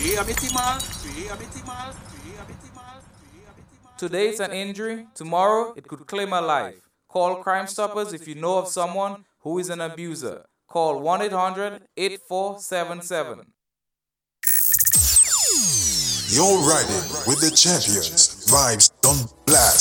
Today's an injury, tomorrow it could claim a life. Call Crime Stoppers if you know of someone who is an abuser. Call 1-800-8477. You're riding with the champions. Vibes don't blast.